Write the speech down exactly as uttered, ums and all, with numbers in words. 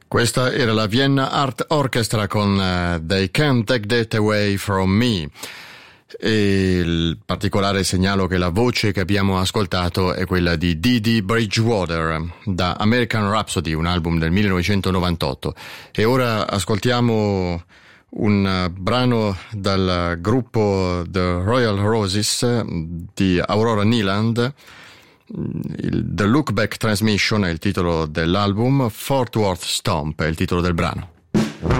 Questa era la Vienna Art Orchestra con uh, They Can't Take That Away From Me. E il particolare segnalo che la voce che abbiamo ascoltato è quella di Dee Dee Bridgewater da American Rhapsody, un album del millenovecentonovantotto. E ora ascoltiamo un brano dal gruppo The Royal Roses di Aurora Neeland. Il The Look Back Transmission è il titolo dell'album, Fort Worth Stomp è il titolo del brano.